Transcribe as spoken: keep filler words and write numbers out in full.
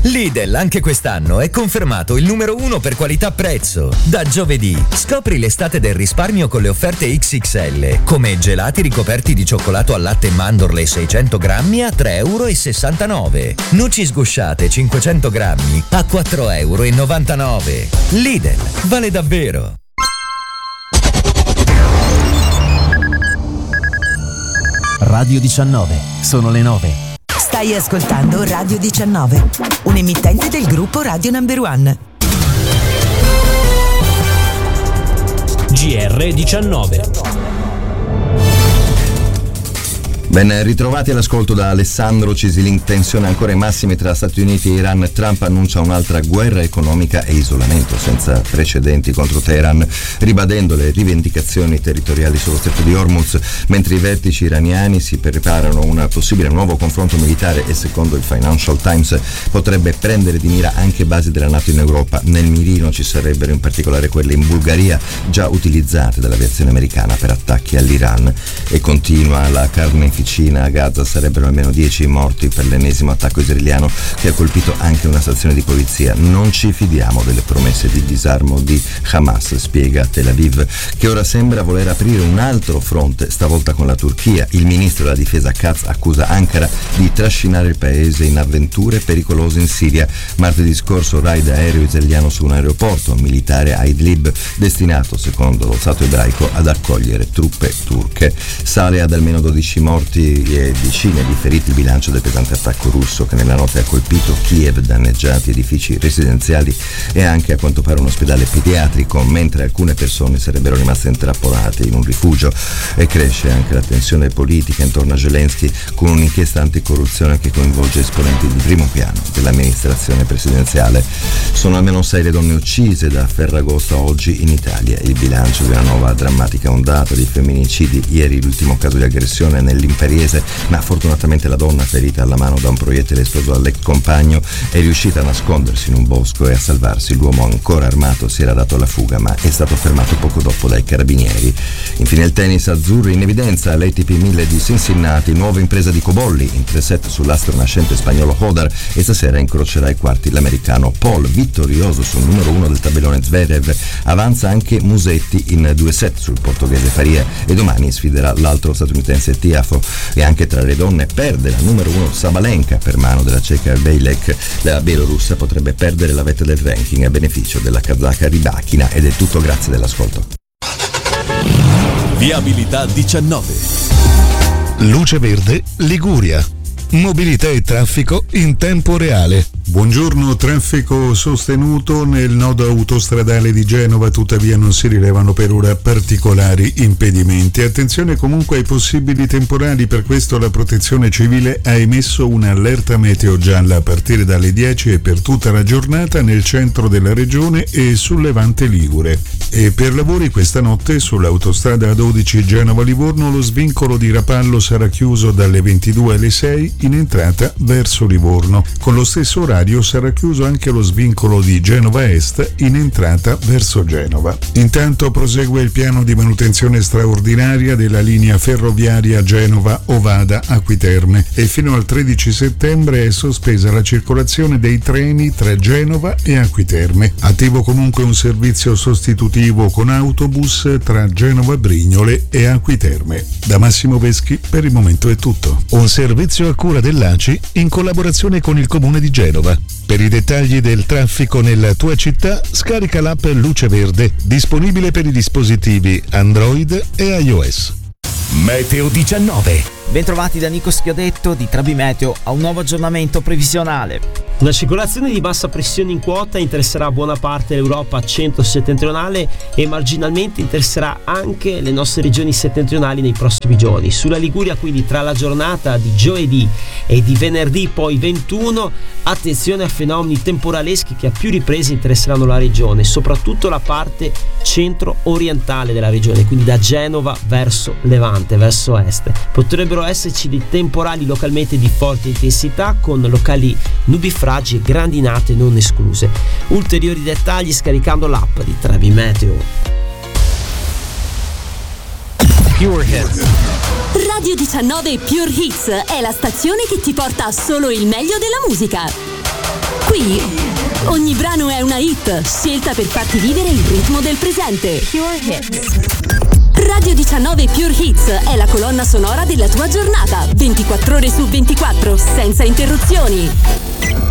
Lidl anche quest'anno è confermato il numero uno per qualità-prezzo. Da giovedì scopri l'estate del risparmio con le offerte X X L, come gelati ricoperti di cioccolato al latte e mandorle seicento grammi a tre virgola sessantanove euro. Noci sgusciate cinquecento grammi a quattro virgola novantanove euro. Lidl, vale davvero. Radio diciannove, sono le nove. Stai ascoltando Radio diciannove, un emittente del gruppo Radio Number One. G R diciannove. Ben ritrovati all'ascolto da Alessandro Cisilin. Tensione ancora ai massimi tra Stati Uniti e Iran. Trump annuncia un'altra guerra economica e isolamento senza precedenti contro Teheran, ribadendo le rivendicazioni territoriali sullo stretto di Hormuz, mentre i vertici iraniani si preparano a un possibile nuovo confronto militare e, secondo il Financial Times, potrebbe prendere di mira anche basi della NATO in Europa. Nel mirino ci sarebbero in particolare quelle in Bulgaria, già utilizzate dall'aviazione americana per attacchi all'Iran. E continua la carneficina a Gaza, sarebbero almeno dieci morti per l'ennesimo attacco israeliano che ha colpito anche una stazione di polizia. Non ci fidiamo delle promesse di disarmo di Hamas, spiega Tel Aviv, che ora sembra voler aprire un altro fronte, stavolta con la Turchia. Il ministro della difesa Katz accusa Ankara di trascinare il paese in avventure pericolose in Siria. Martedì scorso raid aereo israeliano su un aeroporto militare a Idlib, destinato, secondo lo Stato ebraico, ad accogliere truppe turche. Sale ad almeno dodici morti e decine di feriti il bilancio del pesante attacco russo che nella notte ha colpito Kiev, danneggiati edifici residenziali e anche a quanto pare un ospedale pediatrico, mentre alcune persone sarebbero rimaste intrappolate in un rifugio. E cresce anche la tensione politica intorno a Zelensky, con un'inchiesta anticorruzione che coinvolge esponenti di primo piano dell'amministrazione presidenziale. Sono almeno sei le donne uccise da Ferragosto a oggi in Italia, il bilancio di una nuova drammatica ondata di femminicidi. Ieri l'ultimo caso di aggressione nell'imperiese, ma fortunatamente la donna, ferita alla mano da un proiettile esploso dall'ex compagno, è riuscita a nascondersi in un bosco e a salvarsi. L'uomo ancora armato si era dato alla fuga, ma è stato fermato poco dopo dai carabinieri. Infine il tennis, azzurri in evidenza all'A T P mille di Cincinnati, nuova impresa di Cobolli in tre set sull'astro nascente spagnolo Hodar, e stasera incrocerà ai quarti l'americano Paul. Vittorioso sul numero uno del tabellone Zverev, avanza anche Musetti in due set sul portoghese Faria, e domani sfiderà l'altro statunitense Tiafoe. E anche tra le donne perde la numero uno Sabalenka per mano della ceca Bejlek. La bielorussa potrebbe perdere la vetta del ranking a beneficio della kazaka Rybakina. Ed è tutto, grazie dell'ascolto. Viabilità diciannove. Luce Verde Liguria. Mobilità e traffico in tempo reale. Buongiorno, traffico sostenuto nel nodo autostradale di Genova, tuttavia non si rilevano per ora particolari impedimenti. Attenzione comunque ai possibili temporali, per questo la Protezione Civile ha emesso un'allerta meteo gialla a partire dalle dieci e per tutta la giornata nel centro della regione e sul Levante Ligure. E per lavori questa notte sull'autostrada A dodici Genova-Livorno lo svincolo di Rapallo sarà chiuso dalle ventidue alle sei in entrata verso Livorno. Con lo stesso orario sarà chiuso anche lo svincolo di Genova Est in entrata verso Genova. Intanto prosegue il piano di manutenzione straordinaria della linea ferroviaria Genova-Ovada-Acquiterme e fino al tredici settembre è sospesa la circolazione dei treni tra Genova e Acquiterme. Attivo comunque un servizio sostitutivo con autobus tra Genova Brignole e Acquiterme. Da Massimo Veschi per il momento è tutto. Un servizio a cura dell'A C I in collaborazione con il Comune di Genova. Per i dettagli del traffico nella tua città, scarica l'app Luce Verde, disponibile per i dispositivi Android e iOS. Meteo diciannove. Bentrovati da Nico Schiodetto di Trabi Meteo a un nuovo aggiornamento previsionale. Una circolazione di bassa pressione in quota interesserà buona parte dell'Europa centro-settentrionale e marginalmente interesserà anche le nostre regioni settentrionali nei prossimi giorni. Sulla Liguria, quindi, tra la giornata di giovedì e di venerdì poi ventuno, attenzione a fenomeni temporaleschi che a più riprese interesseranno la regione, soprattutto la parte centro-orientale della regione, quindi da Genova verso Levante, verso est. Potrebbero esserci dei temporali localmente di forte intensità con locali nubifragi e grandinate non escluse. Ulteriori dettagli scaricando l'app di Trabi Meteo. Pure Hits. Radio diciannove Pure Hits è la stazione che ti porta solo il meglio della musica. Qui ogni brano è una hit, scelta per farti vivere il ritmo del presente. Pure Hits. Radio diciannove Pure Hits è la colonna sonora della tua giornata, ventiquattro ore su ventiquattro, senza interruzioni.